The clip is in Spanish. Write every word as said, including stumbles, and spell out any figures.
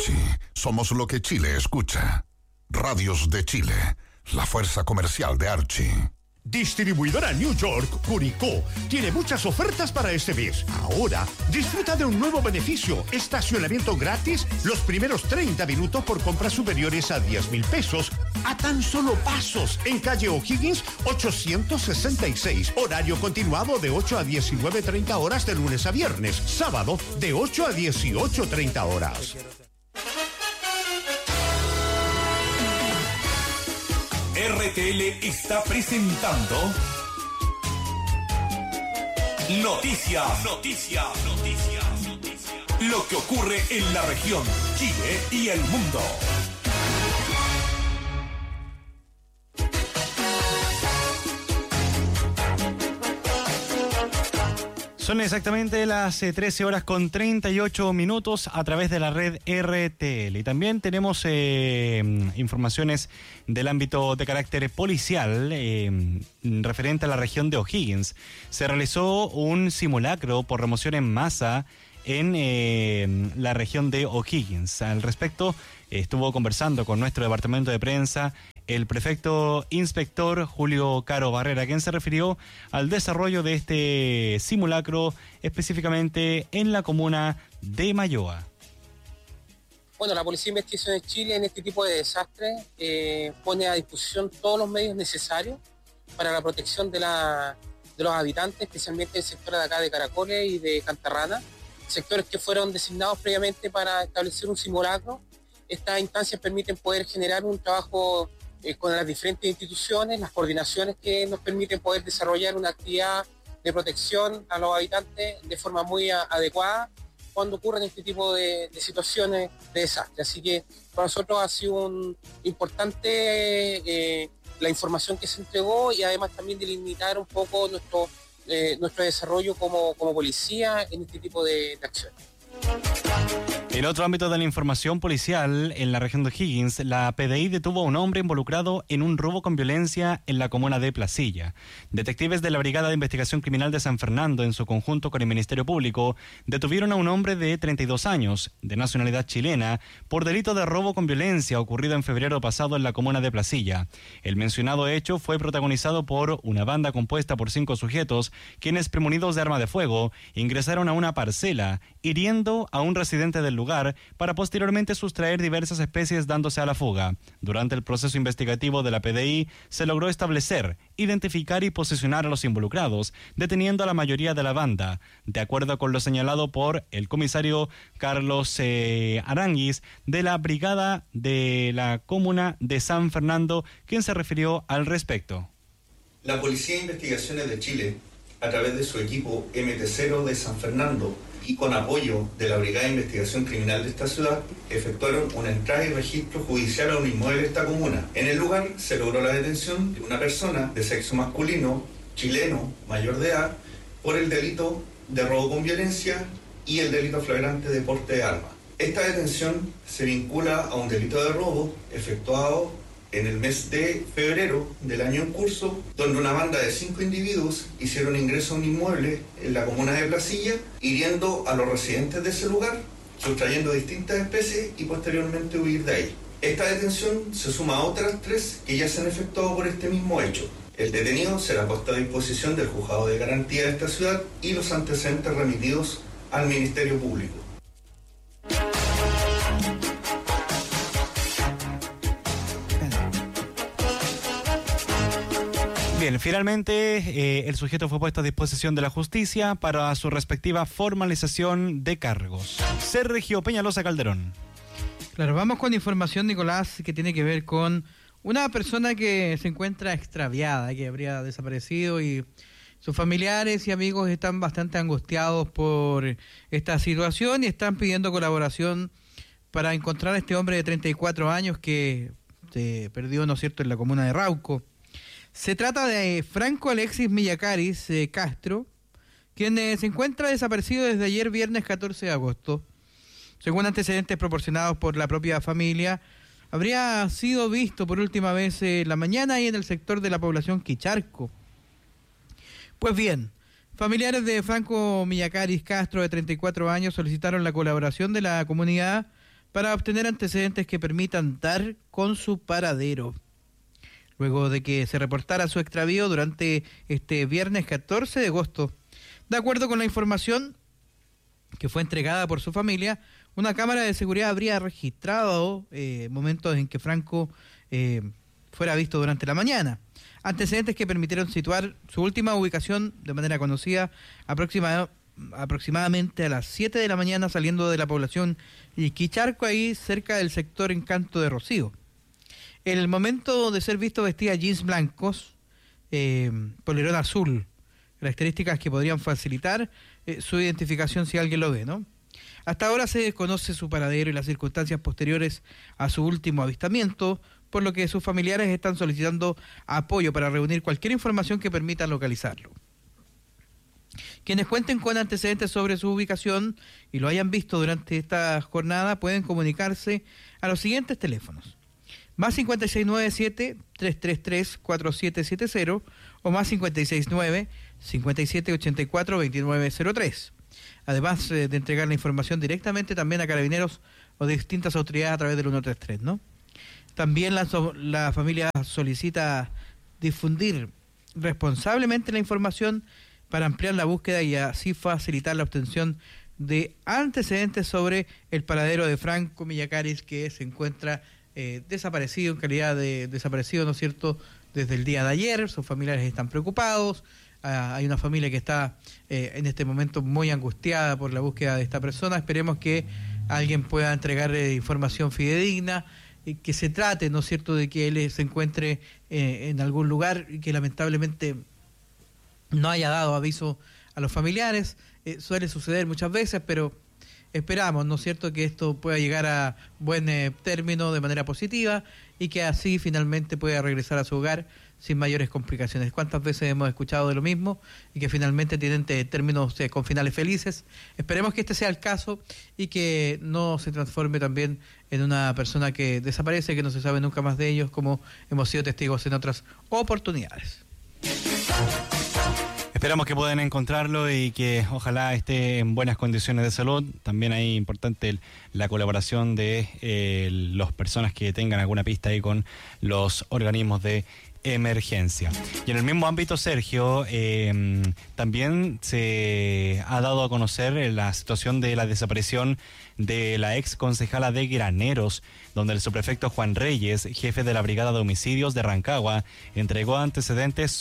Archie, somos lo que Chile escucha. Radios de Chile, la fuerza comercial de Archie. Distribuidora New York, Curicó, tiene muchas ofertas para este mes. Ahora, disfruta de un nuevo beneficio, estacionamiento gratis los primeros treinta minutos por compras superiores a diez mil pesos, a tan solo pasos, en calle O'Higgins ochocientos sesenta y seis. Horario continuado de ocho a diecinueve treinta horas de lunes a viernes, sábado de ocho a dieciocho treinta horas. R T L está presentando Noticias, Noticias, Noticias, Noticias. Lo que ocurre en la región, Chile y el mundo. Son exactamente las eh, trece horas con treinta y ocho minutos a través de la red R T L. Y también tenemos eh, informaciones del ámbito de carácter policial eh, referente a la región de O'Higgins. Se realizó un simulacro por remoción en masa en eh, la región de O'Higgins. Al respecto, eh, estuvo conversando con nuestro departamento de prensa el prefecto inspector Julio Caro Barrera, quien se refirió al desarrollo de este simulacro específicamente en la comuna de Mayoa. Bueno, la Policía de Investigación de Chile en este tipo de desastres eh, pone a disposición todos los medios necesarios para la protección de, la, de los habitantes, especialmente del sector de acá de Caracoles y de Cantarrana, sectores que fueron designados previamente para establecer un simulacro. Estas instancias permiten poder generar un trabajo eh, con las diferentes instituciones, las coordinaciones que nos permiten poder desarrollar una actividad de protección a los habitantes de forma muy a, adecuada cuando ocurren este tipo de, de situaciones de desastre. Así que para nosotros ha sido un importante eh, la información que se entregó y además también delimitar un poco nuestro, eh, nuestro desarrollo como, como policía en este tipo de, de acciones. En otro ámbito de la información policial, en la región de O'Higgins, la P D I detuvo a un hombre involucrado en un robo con violencia en la comuna de Placilla. Detectives de la Brigada de Investigación Criminal de San Fernando, en su conjunto con el Ministerio Público, detuvieron a un hombre de treinta y dos años, de nacionalidad chilena, por delito de robo con violencia ocurrido en febrero pasado en la comuna de Placilla. El mencionado hecho fue protagonizado por una banda compuesta por cinco sujetos, quienes, premonidos de arma de fuego, ingresaron a una parcela, hiriendo a un residente del lugar para posteriormente sustraer diversas especies dándose a la fuga. Durante el proceso investigativo de la P D I se logró establecer, identificar y posicionar a los involucrados, deteniendo a la mayoría de la banda, de acuerdo con lo señalado por el comisario Carlos eh, Aranguis de la Brigada de la Comuna de San Fernando, quien se refirió al respecto. La Policía de Investigaciones de Chile, a través de su equipo M T cero de San Fernando, y con apoyo de la Brigada de Investigación Criminal de esta ciudad, efectuaron una entrada y registro judicial a un inmueble de esta comuna. En el lugar se logró la detención de una persona de sexo masculino, chileno, mayor de edad, por el delito de robo con violencia y el delito flagrante de porte de arma. Esta detención se vincula a un delito de robo efectuado en el mes de febrero del año en curso, donde una banda de cinco individuos hicieron ingreso a un inmueble en la comuna de Placilla, hiriendo a los residentes de ese lugar, sustrayendo distintas especies y posteriormente huir de ahí. Esta detención se suma a otras tres que ya se han efectuado por este mismo hecho. El detenido será puesto a disposición del juzgado de garantía de esta ciudad y los antecedentes remitidos al Ministerio Público. Bien, finalmente eh, el sujeto fue puesto a disposición de la justicia para su respectiva formalización de cargos. Sergio Peñalosa Calderón. Claro, vamos con información, Nicolás, que tiene que ver con una persona que se encuentra extraviada, que habría desaparecido, y sus familiares y amigos están bastante angustiados por esta situación y están pidiendo colaboración para encontrar a este hombre de treinta y cuatro años que se perdió, ¿no es cierto?, en la comuna de Rauco. Se trata de Franco Alexis Millacaris eh, Castro, quien eh, se encuentra desaparecido desde ayer viernes catorce de agosto. Según antecedentes proporcionados por la propia familia, habría sido visto por última vez en la mañana y en el sector de la población Quicharco. Pues bien, familiares de Franco Millacaris Castro, de treinta y cuatro años, solicitaron la colaboración de la comunidad para obtener antecedentes que permitan dar con su paradero. Luego de que se reportara su extravío durante este viernes catorce de agosto. De acuerdo con la información que fue entregada por su familia, una cámara de seguridad habría registrado eh, momentos en que Franco eh, fuera visto durante la mañana. Antecedentes que permitieron situar su última ubicación de manera conocida aproxima, aproximadamente a las siete de la mañana saliendo de la población Iquicharco, ahí cerca del sector Encanto de Rocío. En el momento de ser visto vestía jeans blancos, eh, polerón azul, características que podrían facilitar eh, su identificación si alguien lo ve, ¿no? Hasta ahora se desconoce su paradero y las circunstancias posteriores a su último avistamiento, por lo que sus familiares están solicitando apoyo para reunir cualquier información que permita localizarlo. Quienes cuenten con antecedentes sobre su ubicación y lo hayan visto durante esta jornada pueden comunicarse a los siguientes teléfonos. Más cinco seis nueve siete, tres tres tres, cuatro siete siete cero o más cinco seis nueve, cinco siete ocho cuatro, dos nueve cero tres. Además eh, de entregar la información directamente también a carabineros o de distintas autoridades a través del ciento treinta y tres, ¿no? También la, la familia solicita difundir responsablemente la información para ampliar la búsqueda y así facilitar la obtención de antecedentes sobre el paradero de Franco Millacaris, que se encuentra eh, desaparecido, en calidad de desaparecido, ¿no es cierto?, desde el día de ayer. Sus familiares están preocupados. Uh, hay una familia que está eh, en este momento muy angustiada por la búsqueda de esta persona. Esperemos que alguien pueda entregar eh, información fidedigna, y que se trate, ¿no es cierto?, de que él se encuentre eh, en algún lugar y que lamentablemente no haya dado aviso a los familiares. Eh, suele suceder muchas veces, pero esperamos, ¿no es cierto?, que esto pueda llegar a buen eh, término de manera positiva y que así finalmente pueda regresar a su hogar sin mayores complicaciones. ¿Cuántas veces hemos escuchado de lo mismo y que finalmente tienen eh, términos eh, con finales felices? Esperemos que este sea el caso y que no se transforme también en una persona que desaparece, que no se sabe nunca más de ellos, como hemos sido testigos en otras oportunidades. Esperamos que puedan encontrarlo y que ojalá esté en buenas condiciones de salud. También hay importante el, la colaboración de eh, las personas que tengan alguna pista ahí con los organismos de emergencia. Y en el mismo ámbito, Sergio, eh, también se ha dado a conocer la situación de la desaparición de la ex concejala de Graneros, donde el subprefecto Juan Reyes, jefe de la Brigada de Homicidios de Rancagua, entregó antecedentes